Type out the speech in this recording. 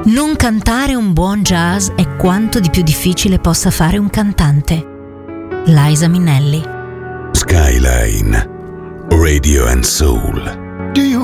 Non cantare un buon jazz è quanto di più difficile possa fare un cantante. Liza Minnelli. Skyline, Radio and Soul. Do you